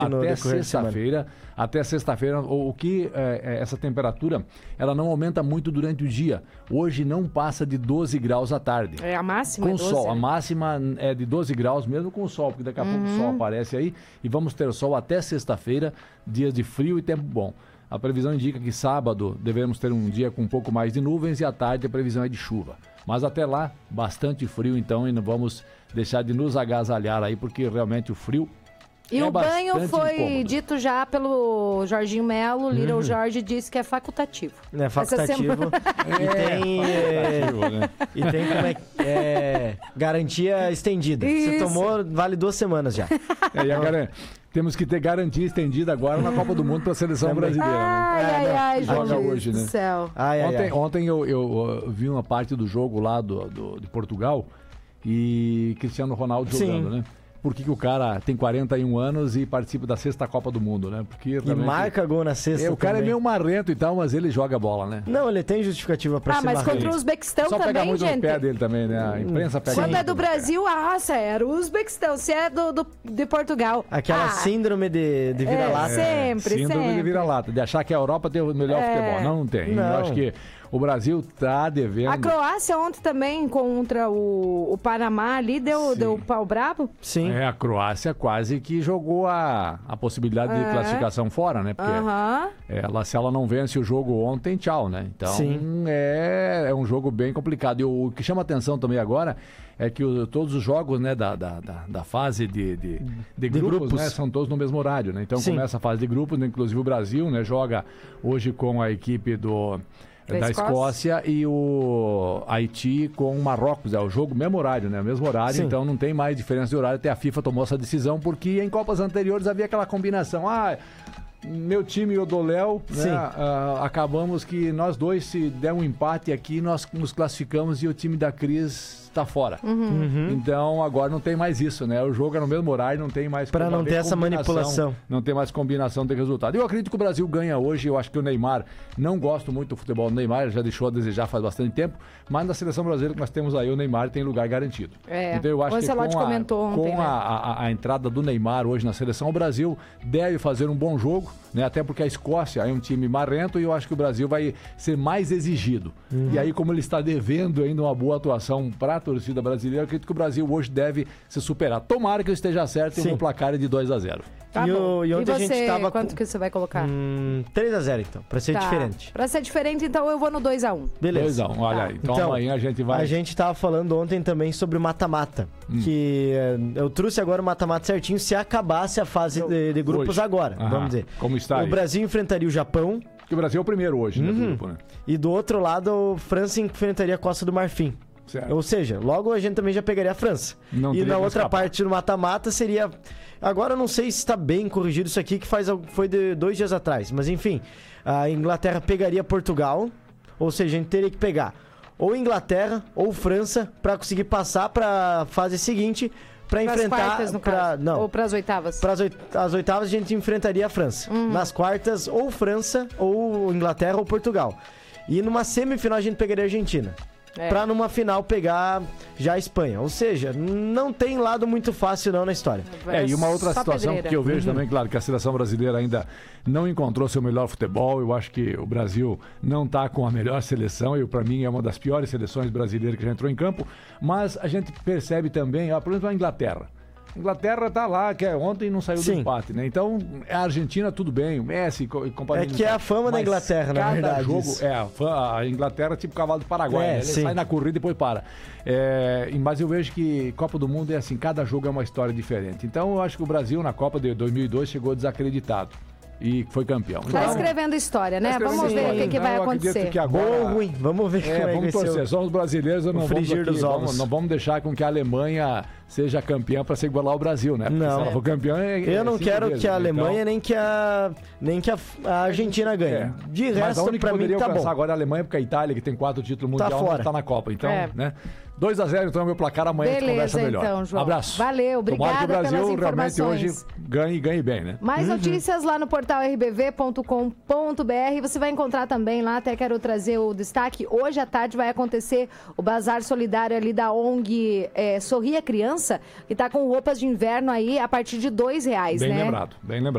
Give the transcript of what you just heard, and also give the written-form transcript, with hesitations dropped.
Até sexta-feira, o que essa temperatura, ela não aumenta muito durante o dia. Hoje não passa de 12 graus à tarde. É a máxima? Com é o 12, sol, né? a máxima é de 12 graus mesmo com o sol, porque daqui a pouco o sol aparece aí e vamos ter sol até sexta-feira, dias de frio e tempo bom. A previsão indica que sábado devemos ter um dia com um pouco mais de nuvens e à tarde a previsão é de chuva. Mas até lá, bastante frio, então, e não vamos deixar de nos agasalhar aí, porque realmente o frio E o banho foi incômodo. dito já pelo Jorginho Melo. Little Jorge disse que é facultativo. É facultativo. E tem como garantia estendida. Isso. Você tomou, vale 2 semanas já. Temos que ter garantia estendida agora na Copa do Mundo para a seleção brasileira. Ai, João Joga Luiz hoje, do né? céu. Ontem eu vi uma parte do jogo lá de Portugal e Cristiano Ronaldo jogando, né? Por que o cara tem 41 anos e participa da 6ª Copa do Mundo, né? Porque E marca gol na 6ª o cara também. é meio marrento e tal, mas ele joga bola, né? Não, ele tem justificativa pra ser mas marrento. contra o Uzbequistão Só pega também, muito gente. no pé dele também, né? A imprensa pega Quando muito é do no pé. Brasil, era o Uzbequistão. Se é de Portugal. Aquela síndrome de vira-lata. Sempre, Síndrome sempre. de vira-lata, de achar que a Europa tem o melhor futebol. Não tem. Não. Eu acho que o Brasil tá devendo. A Croácia ontem também contra o Panamá ali deu pau brabo. Sim. A Croácia quase que jogou a possibilidade de classificação fora, né? Porque se ela não vence o jogo ontem, tchau, né? Então é um jogo bem complicado. E o que chama atenção também agora é que todos os jogos, né, da fase de grupos, né, são todos no mesmo horário, né? Então começa a fase de grupos, né, inclusive o Brasil, né, joga hoje com a equipe da Escócia e o Haiti com o Marrocos. É o jogo mesmo horário, né? Mesmo horário, então não tem mais diferença de horário. Até a FIFA tomou essa decisão porque em Copas anteriores havia aquela combinação. Meu time e o do Léo, né, acabamos que nós dois, se der um empate aqui, nós nos classificamos e o time da Cris está fora. Então agora não tem mais isso, né? O jogo é no mesmo horário, não tem mais... Para não ter essa manipulação. Não tem mais combinação de resultado. Eu acredito que o Brasil ganha hoje. Eu acho que o Neymar, não gosto muito do futebol do Neymar, já deixou a desejar faz bastante tempo, mas na seleção brasileira que nós temos aí, o Neymar tem lugar garantido. Então eu acho que com a entrada do Neymar hoje na seleção, o Brasil deve fazer um bom jogo, né? Até porque a Escócia é um time marrento e eu acho que o Brasil vai ser mais exigido. E aí, como ele está devendo ainda uma boa atuação para a torcida brasileira, eu acredito que o Brasil hoje deve se superar. Tomara que eu esteja certo e o meu placar é de 2-0. Tá E bom. ontem E a gente tava quanto que você vai colocar? 3-0 então, pra ser diferente. Pra ser diferente, então eu vou no 2-1. Beleza. 2-1, olha aí. Então amanhã a gente vai... A gente tava falando ontem também sobre o mata-mata, que eu trouxe agora o mata-mata certinho se acabasse a fase de grupos hoje. agora, vamos dizer. Como está O aí? Brasil enfrentaria o Japão. Porque o Brasil é o primeiro hoje, né, do grupo, né? E do outro lado, a França enfrentaria a Costa do Marfim. Certo. Ou seja, logo a gente também já pegaria a França. Não E teria na como outra escapar. parte do mata-mata seria... Agora eu não sei se está bem corrigido isso aqui, que foi de 2 dias atrás. Mas enfim, a Inglaterra pegaria Portugal. Ou seja, a gente teria que pegar ou Inglaterra ou França para conseguir passar para a fase seguinte, para enfrentar... Quartas, no caso. Não. Ou pras oitavas. As oitavas a gente enfrentaria a França. Nas quartas, ou França, ou Inglaterra, ou Portugal. E numa semifinal a gente pegaria a Argentina. Pra numa final pegar já a Espanha. Ou seja, não tem lado muito fácil não na história. E uma outra situação que eu vejo também, claro, que a seleção brasileira ainda não encontrou seu melhor futebol. Eu acho que o Brasil não está com a melhor seleção. E para mim é uma das piores seleções brasileiras que já entrou em campo. Mas a gente percebe também, por exemplo, a Inglaterra. A Inglaterra tá lá, que ontem não saiu do empate, né? Então, a Argentina, tudo bem, o Messi e companhia. É que é a fama da Inglaterra, na verdade. A Inglaterra é tipo cavalo do Paraguai, né? Ele sai na corrida e depois para. Mas eu vejo que Copa do Mundo é assim, cada jogo é uma história diferente. Então, eu acho que o Brasil, na Copa de 2002, chegou desacreditado. E foi campeão. Tá escrevendo história, né? Vamos ver o que vai acontecer. Que agora... Bom ou ruim, vamos ver como é que vamos torcer. Somos brasileiros, não vamos deixar com que a Alemanha seja campeã para se igualar ao Brasil, né? Porque não. se ela for campeã, eu não quero que a Alemanha nem que a Argentina ganhe. De resto, para mim tá bom. Agora a Alemanha, porque a Itália, que tem 4 títulos mundiais, não está na Copa. Então, né? 2-0, então é o meu placar. Amanhã a gente conversa melhor. Então, João. Abraço. Valeu, obrigada que o Brasil pelas informações. realmente hoje ganhe bem, né? Mais notícias lá no portal rbv.com.br. Você vai encontrar também lá, até quero trazer o destaque. Hoje à tarde vai acontecer o bazar solidário ali da ONG Sorria Criança, que está com roupas de inverno aí a partir de R$2, Bem né? lembrado, bem lembrado.